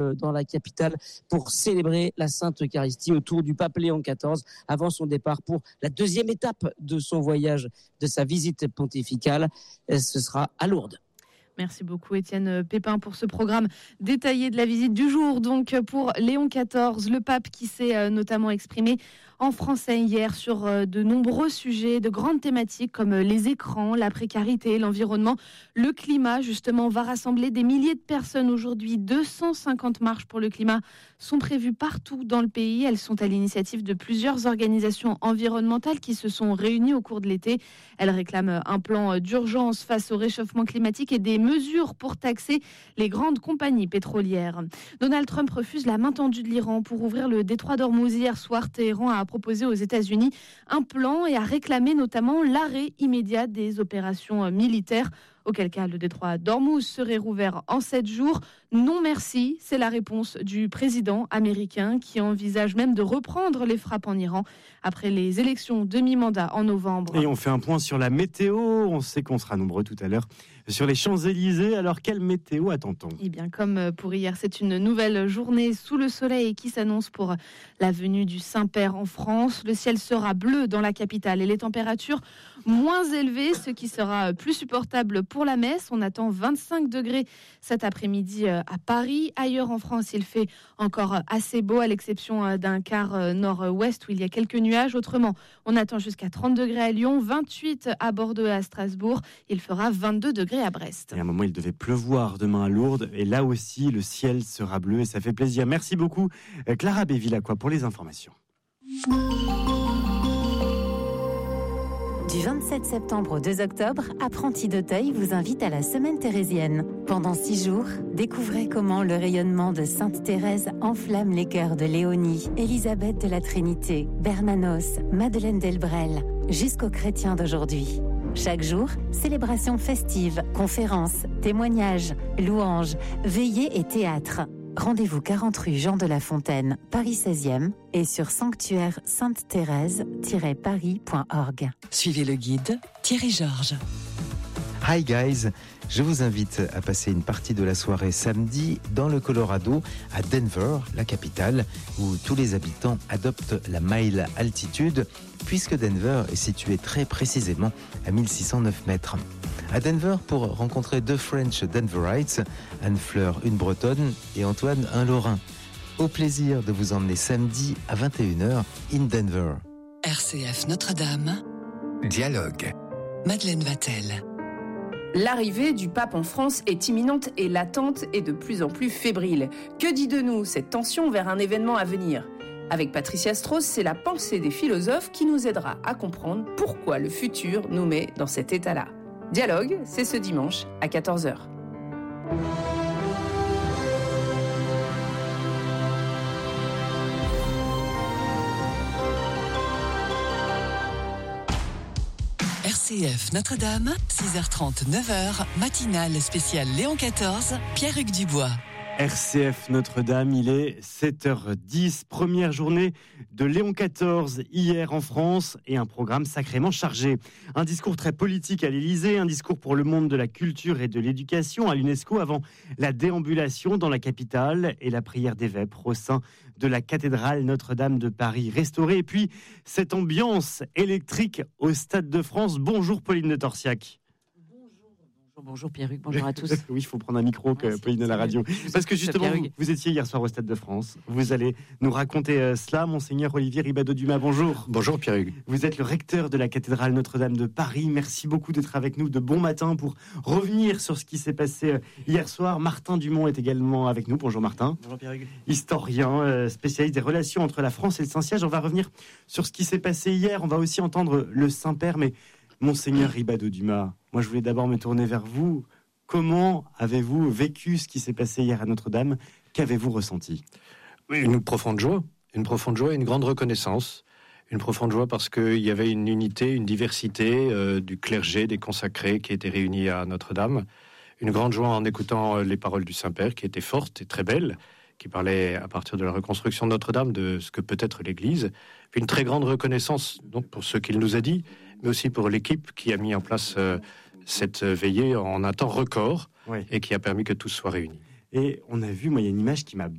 dans la capitale pour célébrer la Sainte Eucharistie autour du pape Léon XIV avant son départ pour la deuxième étape de son voyage, de sa visite pontificale. Ce sera à Lourdes. Merci beaucoup Étienne Pépin pour ce programme détaillé de la visite du jour. Donc pour Léon XIV, le pape qui s'est notamment exprimé en français hier sur de nombreux sujets, de grandes thématiques comme les écrans, la précarité, l'environnement, le climat. Justement, on va rassembler des milliers de personnes aujourd'hui. 250 marches pour le climat sont prévues partout dans le pays. Elles sont à l'initiative de plusieurs organisations environnementales qui se sont réunies au cours de l'été. Elles réclament un plan d'urgence face au réchauffement climatique et des mesures pour taxer les grandes compagnies pétrolières. Donald Trump refuse la main tendue de l'Iran pour ouvrir le détroit d'Ormuz. Hier soir, Téhéran a proposé aux États-Unis un plan et a réclamé notamment l'arrêt immédiat des opérations militaires. Auquel cas le détroit d'Ormuz serait rouvert en 7 jours. Non merci, c'est la réponse du président américain qui envisage même de reprendre les frappes en Iran après les élections demi-mandat en novembre. Et on fait un point sur la météo. On sait qu'on sera nombreux tout à l'heure sur les Champs-Élysées. Alors quelle météo attend-on ? Eh bien comme pour hier, c'est une nouvelle journée sous le soleil qui s'annonce pour la venue du Saint-Père en France. Le ciel sera bleu dans la capitale et les températures moins élevées, ce qui sera plus supportable pour la messe. On attend 25 degrés cet après-midi à Paris. Ailleurs en France, il fait encore assez beau, à l'exception d'un quart nord-ouest où il y a quelques nuages. Autrement, on attend jusqu'à 30 degrés à Lyon, 28 à Bordeaux et à Strasbourg. Il fera 22 degrés à Brest. Et à un moment, il devait pleuvoir demain à Lourdes. Et là aussi, le ciel sera bleu et ça fait plaisir. Merci beaucoup, Clara Béville-Lacroix, pour les informations. Du 27 septembre au 2 octobre, Apprentis d'Auteuil vous invite à la Semaine thérésienne. Pendant 6 jours, découvrez comment le rayonnement de Sainte Thérèse enflamme les cœurs de Léonie, Élisabeth de la Trinité, Bernanos, Madeleine Delbrel, jusqu'aux chrétiens d'aujourd'hui. Chaque jour, célébrations festives, conférences, témoignages, louanges, veillées et théâtre. Rendez-vous 40 rue Jean de La Fontaine, Paris 16e et sur sanctuaire-sainte-thérèse-paris.org. Suivez le guide Thierry Georges. Hi guys, je vous invite à passer une partie de la soirée samedi dans le Colorado, à Denver, la capitale, où tous les habitants adoptent la mile altitude, puisque Denver est situé très précisément à 1609 mètres. À Denver pour rencontrer 2 French Denverites, Anne-Fleur, une Bretonne, et Antoine, un Lorrain. Au plaisir de vous emmener samedi à 21h in Denver. RCF Notre-Dame. Dialogue. Madeleine Vatel. L'arrivée du pape en France est imminente et l'attente est de plus en plus fébrile. Que dit de nous cette tension vers un événement à venir ? Avec Patricia Strauss, c'est la pensée des philosophes qui nous aidera à comprendre pourquoi le futur nous met dans cet état-là. Dialogue, c'est ce dimanche à 14h. RCF Notre-Dame, 6h30, 9h, matinale spéciale Léon XIV, Pierre-Hugues Dubois. RCF Notre-Dame, il est 7h10, première journée de Léon XIV hier en France et un programme sacrément chargé. Un discours très politique à l'Élysée, un discours pour le monde de la culture et de l'éducation à l'UNESCO avant la déambulation dans la capitale et la prière des vêpres au sein de la cathédrale Notre-Dame de Paris restaurée. Et puis cette ambiance électrique au Stade de France. Bonjour Pauline de Torsiac. Bonjour Pierre-Hugues, bonjour à tous. Oui, il faut prendre un micro, Pauline, à la radio. Parce que justement, vous étiez hier soir au Stade de France. Vous allez nous raconter cela. Monseigneur Olivier Ribadeau-Dumas, bonjour. Bonjour Pierre-Hugues. Vous êtes le recteur de la cathédrale Notre-Dame de Paris. Merci beaucoup d'être avec nous de bon matin pour revenir sur ce qui s'est passé hier soir. Martin Dumont est également avec nous. Bonjour Martin. Bonjour Pierre-Hugues. Historien, spécialiste des relations entre la France et le Saint-Siège. On va revenir sur ce qui s'est passé hier. On va aussi entendre le Saint-Père, mais Monseigneur Ribadeau-Dumas, moi je voulais d'abord me tourner vers vous. Comment avez-vous vécu ce qui s'est passé hier à Notre-Dame ? Qu'avez-vous ressenti ? Oui, une profonde joie et une grande reconnaissance. Une profonde joie parce qu'il y avait une unité, une diversité du clergé, des consacrés qui étaient réunis à Notre-Dame. Une grande joie en écoutant les paroles du Saint-Père qui étaient fortes et très belles, qui parlaient à partir de la reconstruction de Notre-Dame de ce que peut être l'Église. Puis une très grande reconnaissance donc, pour ce qu'il nous a dit, mais aussi pour l'équipe qui a mis en place cette veillée en un temps record et qui a permis que tout soit réuni. Et on a vu, moi, il y a une image qui m'a